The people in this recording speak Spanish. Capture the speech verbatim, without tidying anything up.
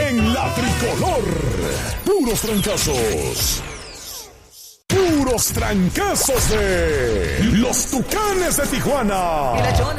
en la tricolor. Puros trancazos. Puros trancazos de los Tucanes de Tijuana. Mira, John,